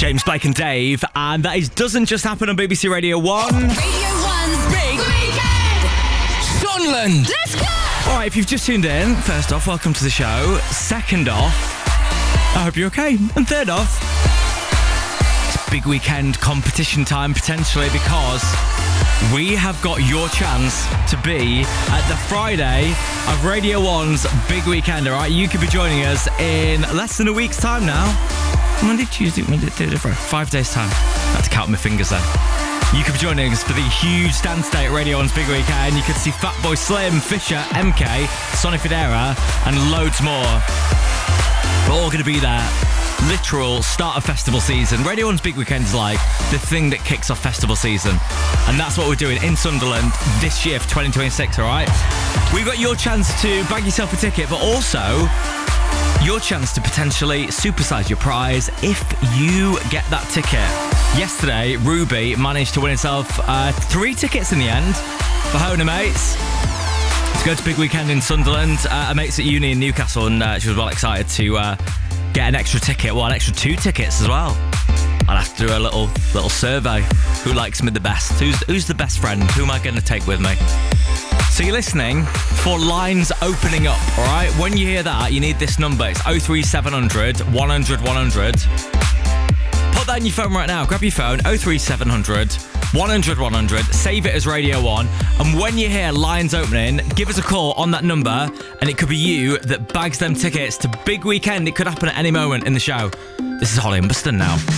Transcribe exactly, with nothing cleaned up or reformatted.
James Blake and Dave, and that is Doesn't Just Happen on B B C Radio one. Radio one's Big Weekend! Sunderland! Let's go! All right, if you've just tuned in, first off, welcome to the show. Second off, I hope you're okay. And third off, it's big weekend competition time potentially, because we have got your chance to be at the Friday of Radio one's Big Weekend, all right? You could be joining us in less than a week's time now. Monday, Tuesday, Monday, Thursday, Friday. Five days' time. I have to count my fingers then. You could be joining us for the huge dance day at Radio one's Big Weekend. You could see Fatboy Slim, Fisher, M K, Sonny Fodera, and loads more. We're all going to be there. Literal start of festival season. Radio one's Big Weekend is like the thing that kicks off festival season. And that's what we're doing in Sunderland this year for twenty twenty-six, all right? We've got your chance to bag yourself a ticket, but also your chance to potentially supersize your prize if you get that ticket. Yesterday, Ruby managed to win herself uh, three tickets in the end for her and her mates to go to Big Weekend in Sunderland. Uh, her mates at uni in Newcastle, and uh, she was well excited to uh, get an extra ticket, well, an extra two tickets as well. I'll have to do a little little survey. Who likes me the best? Who's, who's the best friend? Who am I going to take with me? So you're listening for lines opening up, all right? When you hear that, you need this number. It's oh three seven hundred, one hundred, one hundred. Put that in your phone right now. Grab your phone, oh three seven hundred, one hundred, one hundred. Save it as Radio one. And when you hear lines opening, give us a call on that number, and it could be you that bags them tickets to Big Weekend. It could happen at any moment in the show. This is Holly and Buston now.